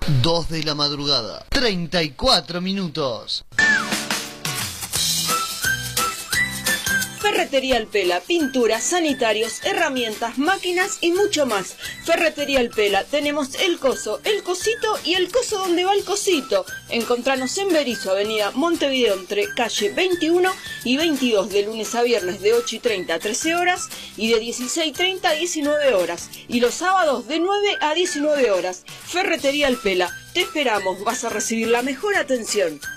2 de la madrugada, 34 minutos. Ferretería El Pela, pinturas, sanitarios, herramientas, máquinas y mucho más. Ferretería El Pela, tenemos el coso, el cosito y el coso donde va el cosito. Encontranos en Berisso, avenida Montevideo, entre calle 21 y 22, de lunes a viernes de 8:30 a 13 horas y de 16:30 a 19 horas. Y los sábados de 9 a 19 horas. Ferretería El Pela, te esperamos, vas a recibir la mejor atención.